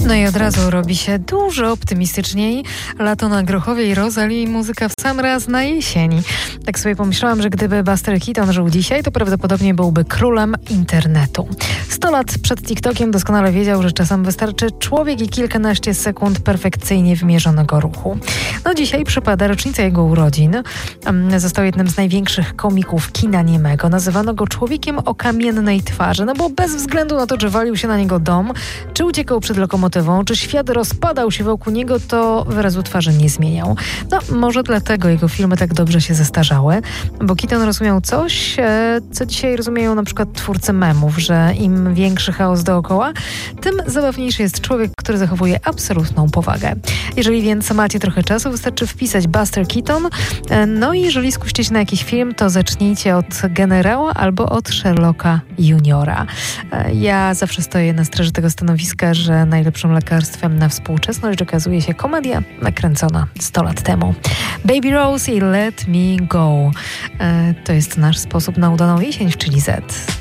No i od razu robi się dużo optymistyczniej. Lato na Grochowie i Rosalie, muzyka w sam raz na jesieni. Tak sobie pomyślałam, że gdyby Buster Keaton żył dzisiaj, to prawdopodobnie byłby królem internetu. 100 lat przed TikTokiem doskonale wiedział, że czasem wystarczy człowiek i kilkanaście sekund perfekcyjnie wymierzonego ruchu. No dzisiaj przypada rocznica jego urodzin. Został jednym z największych komików kina niemego. Nazywano go człowiekiem o kamiennej twarzy, no bo bez względu na to, czy walił się na niego dom, czy uciekał przed lokomotywą, czy świat rozpadał się wokół niego, to wyrazu twarzy nie zmieniał. No, może dlatego jego filmy tak dobrze się zestarzały, bo Keaton rozumiał coś, co dzisiaj rozumieją na przykład twórcy memów, że im większy chaos dookoła, tym zabawniejszy jest człowiek, który zachowuje absolutną powagę. Jeżeli więc macie trochę czasu, wystarczy wpisać Buster Keaton, no i jeżeli skuście się na jakiś film, to zacznijcie od Generała albo od Sherlocka Juniora. Ja zawsze stoję na straży tego stanowiska, że najlepszym lekarstwem na współczesność okazuje się komedia nakręcona 100 lat temu. Baby Rose i Let Me Go. To jest nasz sposób na udaną jesień w Chili Z.